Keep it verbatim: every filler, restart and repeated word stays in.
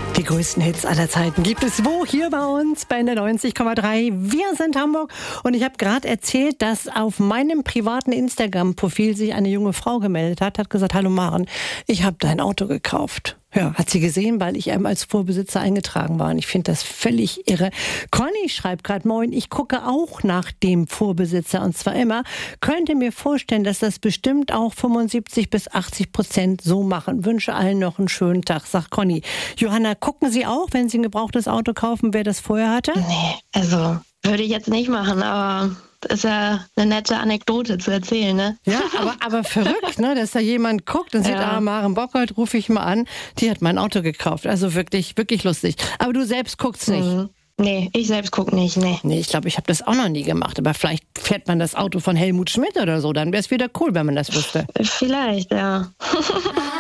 Die größten Hits aller Zeiten gibt es wo? Hier bei uns bei der neunzig Komma drei. Wir sind Hamburg und ich habe gerade erzählt, dass auf meinem privaten Instagram-Profil sich eine junge Frau gemeldet hat, hat gesagt, hallo Maren, ich habe dein Auto gekauft. Ja, hat sie gesehen, weil ich eben als Vorbesitzer eingetragen war. Und ich finde das völlig irre. Conny schreibt gerade, moin, ich gucke auch nach dem Vorbesitzer und zwar immer. Könnte mir vorstellen, dass das bestimmt auch fünfundsiebzig bis achtzig Prozent so machen. Wünsche allen noch einen schönen Tag, sagt Conny. Johanna, gucken Sie auch, wenn Sie ein gebrauchtes Auto kaufen, wer das vorher hatte? Nee, also würde ich jetzt nicht machen, aber das ist ja eine nette Anekdote zu erzählen, ne? Ja, aber, aber verrückt, ne, dass da jemand guckt und sieht, Ja. ah, Maren Bockert, rufe ich mal an, die hat mein Auto gekauft. Also wirklich, wirklich lustig. Aber du selbst guckst nicht. Mhm. Nee, ich selbst gucke nicht, nee. Nee, ich glaube, ich habe das auch noch nie gemacht. Aber vielleicht fährt man das Auto von Helmut Schmidt oder so. Dann wäre es wieder cool, wenn man das wüsste. Vielleicht, ja.